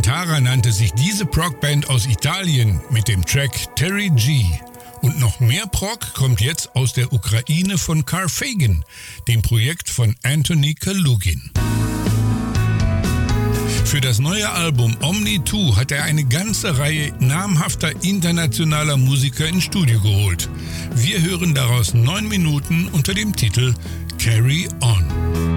Pantara nannte sich diese Prog-Band aus Italien mit dem Track Terry G. Und noch mehr Prog kommt jetzt aus der Ukraine von Carl Fagan, dem Projekt von Anthony Kalugin. Für das neue Album Omni 2 hat er eine ganze Reihe namhafter internationaler Musiker ins Studio geholt. Wir hören daraus 9 Minuten unter dem Titel Carry On.